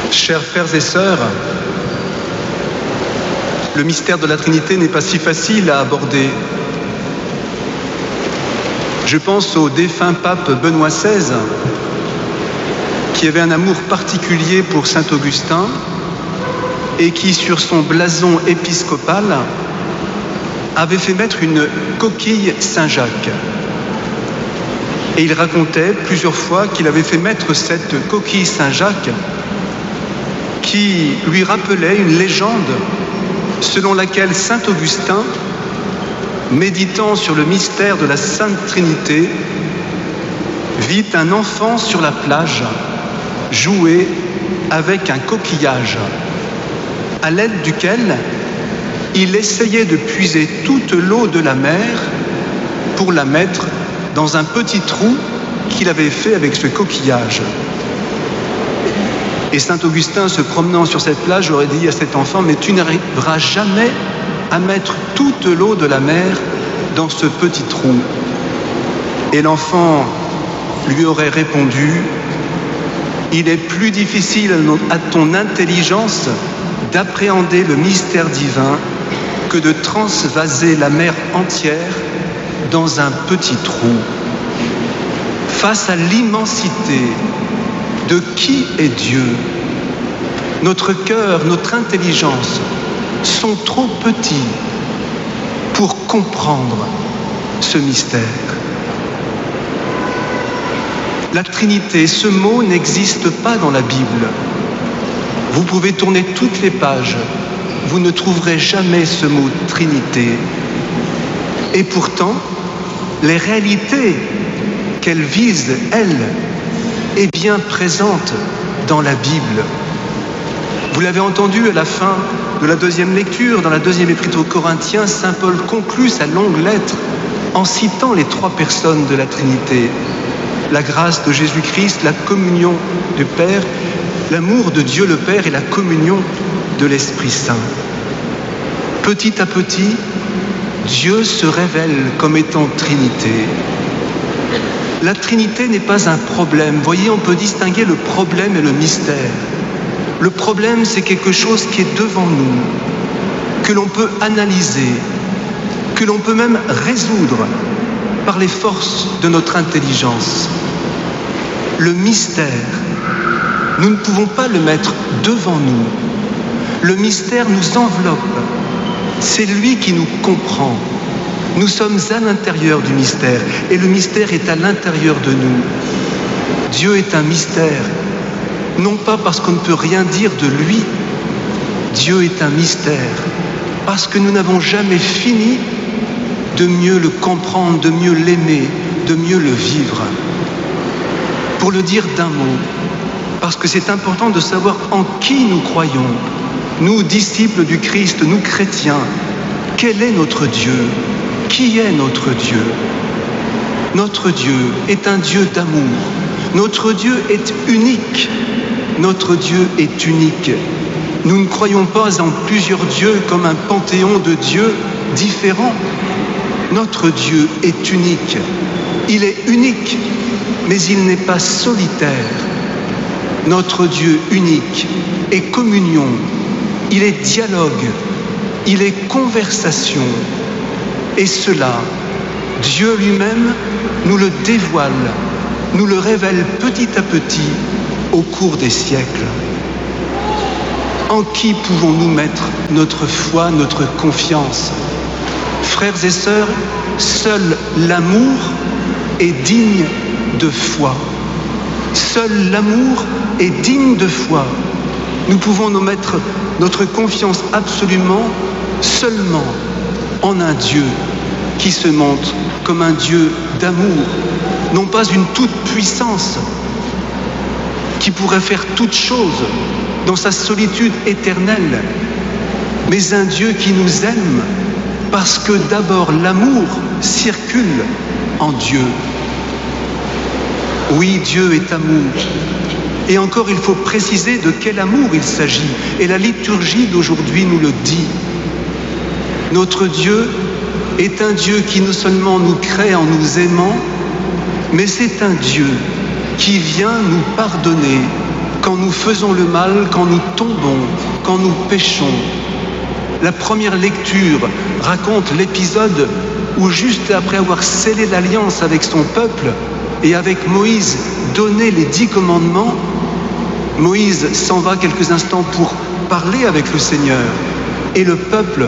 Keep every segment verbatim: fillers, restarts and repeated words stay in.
Chers frères et sœurs, le mystère de la Trinité n'est pas si facile à aborder. Je pense au défunt pape Benoît seize, qui avait un amour particulier pour saint Augustin et qui, sur son blason épiscopal, avait fait mettre une coquille Saint-Jacques. Et il racontait plusieurs fois qu'il avait fait mettre cette coquille Saint-Jacques qui lui rappelait une légende selon laquelle saint Augustin, méditant sur le mystère de la Sainte Trinité, vit un enfant sur la plage jouer avec un coquillage, à l'aide duquel il essayait de puiser toute l'eau de la mer pour la mettre dans un petit trou qu'il avait fait avec ce coquillage. Et saint Augustin, se promenant sur cette plage, aurait dit à cet enfant: mais tu n'arriveras jamais à mettre toute l'eau de la mer dans ce petit trou. Et l'enfant lui aurait répondu: il est plus difficile à ton intelligence d'appréhender le mystère divin que de transvaser la mer entière dans un petit trou. Face à l'immensité de qui est Dieu, notre cœur, notre intelligence sont trop petits pour comprendre ce mystère. La Trinité, ce mot n'existe pas dans la Bible. Vous pouvez tourner toutes les pages, vous ne trouverez jamais ce mot Trinité. Et pourtant, les réalités qu'elle vise, elle, est bien présente dans la Bible. Vous l'avez entendu à la fin de la deuxième lecture, dans la deuxième épître aux Corinthiens, saint Paul conclut sa longue lettre en citant les trois personnes de la Trinité: la grâce de Jésus-Christ, la communion du Père, l'amour de Dieu le Père et la communion de l'Esprit Saint. Petit à petit, Dieu se révèle comme étant Trinité. La Trinité n'est pas un problème. Vous voyez, on peut distinguer le problème et le mystère. Le problème, c'est quelque chose qui est devant nous, que l'on peut analyser, que l'on peut même résoudre par les forces de notre intelligence. Le mystère, nous ne pouvons pas le mettre devant nous. Le mystère nous enveloppe. C'est lui qui nous comprend. Nous sommes à l'intérieur du mystère et le mystère est à l'intérieur de nous. Dieu est un mystère, non pas parce qu'on ne peut rien dire de lui. Dieu est un mystère parce que nous n'avons jamais fini de mieux le comprendre, de mieux l'aimer, de mieux le vivre. Pour le dire d'un mot, parce que c'est important de savoir en qui nous croyons, nous, disciples du Christ, nous chrétiens. Quel est notre Dieu ? Qui est notre Dieu ? Notre Dieu est un Dieu d'amour. Notre Dieu est unique. Notre Dieu est unique. Nous ne croyons pas en plusieurs dieux comme un panthéon de dieux différents. Notre Dieu est unique. Il est unique, mais il n'est pas solitaire. Notre Dieu unique est communion. Il est dialogue. Il est conversation. Et cela, Dieu lui-même nous le dévoile, nous le révèle petit à petit au cours des siècles. En qui pouvons-nous mettre notre foi, notre confiance ? Frères et sœurs, seul l'amour est digne de foi. Seul l'amour est digne de foi. Nous pouvons nous mettre notre confiance absolument, seulement en un Dieu qui se montre comme un Dieu d'amour, non pas une toute-puissance qui pourrait faire toutes choses dans sa solitude éternelle, mais un Dieu qui nous aime parce que d'abord l'amour circule en Dieu. Oui, Dieu est amour. Et encore, il faut préciser de quel amour il s'agit. Et la liturgie d'aujourd'hui nous le dit. Notre Dieu est un Dieu qui non seulement nous crée en nous aimant, mais c'est un Dieu qui vient nous pardonner quand nous faisons le mal, quand nous tombons, quand nous péchons. La première lecture raconte l'épisode où, juste après avoir scellé l'alliance avec son peuple et avec Moïse donné les dix commandements, Moïse s'en va quelques instants pour parler avec le Seigneur. Et le peuple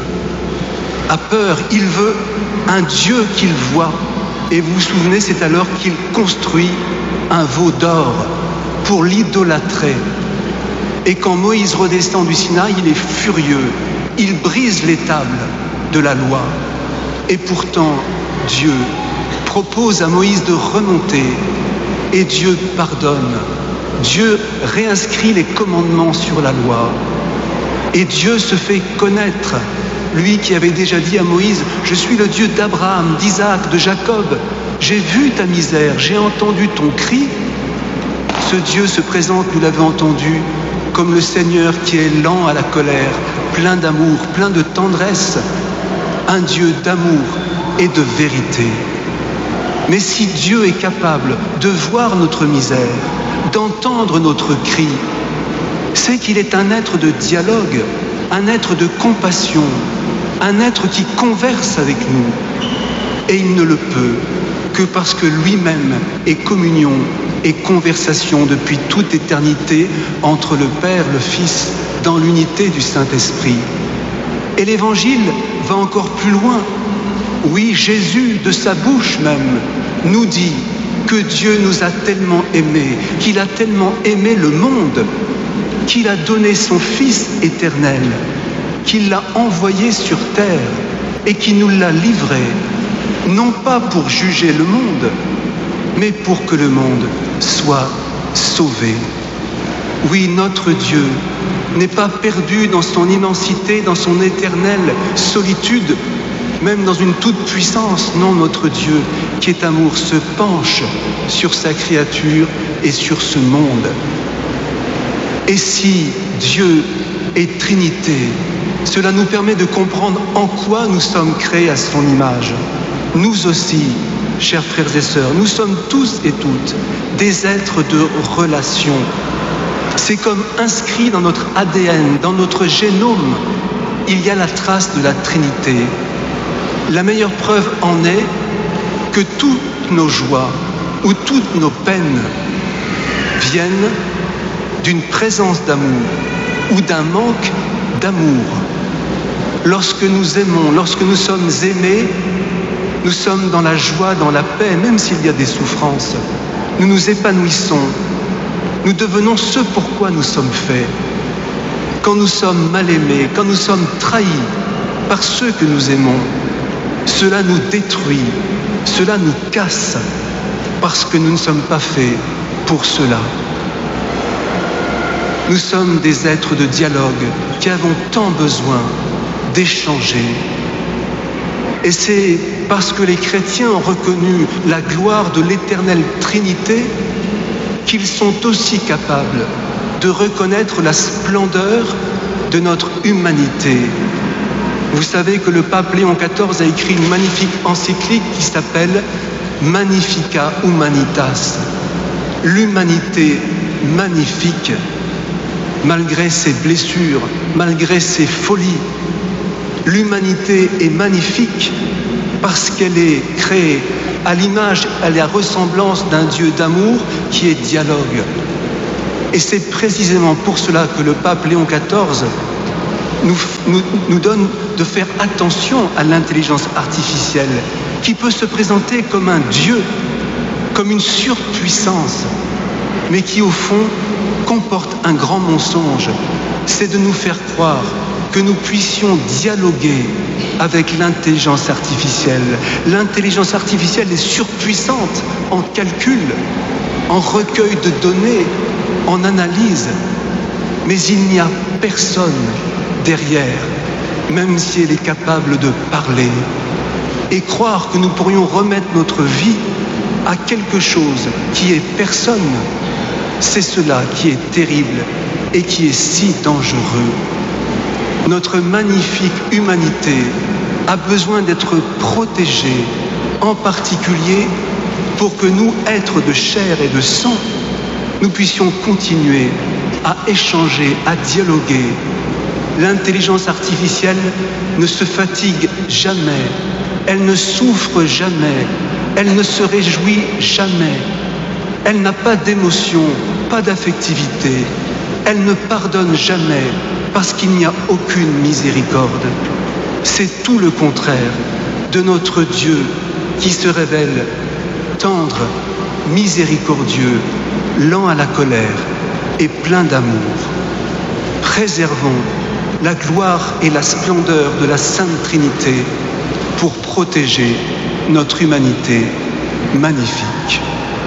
a peur, il veut un Dieu qu'il voit. Et vous vous souvenez, c'est alors qu'il construit un veau d'or pour l'idolâtrer. Et quand Moïse redescend du Sinaï, il est furieux. Il brise les tables de la loi. Et pourtant, Dieu propose à Moïse de remonter. Et Dieu pardonne. Dieu réinscrit les commandements sur la loi. Et Dieu se fait connaître. Lui qui avait déjà dit à Moïse, « Je suis le Dieu d'Abraham, d'Isaac, de Jacob. J'ai vu ta misère, j'ai entendu ton cri. » Ce Dieu se présente, nous l'avons entendu, comme le Seigneur qui est lent à la colère, plein d'amour, plein de tendresse, un Dieu d'amour et de vérité. Mais si Dieu est capable de voir notre misère, d'entendre notre cri, c'est qu'il est un être de dialogue, un être de compassion, un être qui converse avec nous. Et il ne le peut que parce que lui-même est communion et conversation depuis toute éternité entre le Père, le Fils, dans l'unité du Saint-Esprit. Et l'Évangile va encore plus loin. Oui, Jésus, de sa bouche même, nous dit que Dieu nous a tellement aimés, qu'il a tellement aimé le monde, qu'il a donné son Fils éternel, qu'il l'a envoyé sur terre et qu'il nous l'a livré, non pas pour juger le monde, mais pour que le monde soit sauvé. Oui, notre Dieu n'est pas perdu dans son immensité, dans son éternelle solitude, même dans une toute-puissance. Non, notre Dieu, qui est amour, se penche sur sa créature et sur ce monde. Et si Dieu est Trinité, cela nous permet de comprendre en quoi nous sommes créés à son image. Nous aussi, chers frères et sœurs, nous sommes tous et toutes des êtres de relation. C'est comme inscrit dans notre A D N, dans notre génome, il y a la trace de la Trinité. La meilleure preuve en est que toutes nos joies ou toutes nos peines viennent d'une présence d'amour ou d'un manque d'amour. Lorsque nous aimons, lorsque nous sommes aimés, nous sommes dans la joie, dans la paix, même s'il y a des souffrances. Nous nous épanouissons. Nous devenons ce pourquoi nous sommes faits. Quand nous sommes mal aimés, quand nous sommes trahis par ceux que nous aimons, cela nous détruit, cela nous casse, parce que nous ne sommes pas faits pour cela. Nous sommes des êtres de dialogue qui avons tant besoin d'échanger. Et c'est parce que les chrétiens ont reconnu la gloire de l'éternelle Trinité qu'ils sont aussi capables de reconnaître la splendeur de notre humanité. Vous savez que le pape Léon quatorze a écrit une magnifique encyclique qui s'appelle Magnificat Humanitas. L'humanité magnifique, malgré ses blessures, malgré ses folies. L'humanité est magnifique parce qu'elle est créée à l'image, à la ressemblance d'un Dieu d'amour qui est dialogue. Et c'est précisément pour cela que le pape Léon quatorze nous, nous, nous donne de faire attention à l'intelligence artificielle qui peut se présenter comme un Dieu, comme une surpuissance, mais qui au fond comporte un grand mensonge. C'est de nous faire croire que nous puissions dialoguer avec l'intelligence artificielle. L'intelligence artificielle est surpuissante en calcul, en recueil de données, en analyse. Mais il n'y a personne derrière, même si elle est capable de parler. Et croire que nous pourrions remettre notre vie à quelque chose qui est personne, c'est cela qui est terrible et qui est si dangereux. Notre magnifique humanité a besoin d'être protégée, en particulier pour que nous, êtres de chair et de sang, nous puissions continuer à échanger, à dialoguer. L'intelligence artificielle ne se fatigue jamais, elle ne souffre jamais, elle ne se réjouit jamais, elle n'a pas d'émotion, pas d'affectivité, elle ne pardonne jamais parce qu'il n'y a aucune miséricorde. C'est tout le contraire de notre Dieu qui se révèle tendre, miséricordieux, lent à la colère et plein d'amour. Préservons la gloire et la splendeur de la Sainte Trinité pour protéger notre humanité magnifique.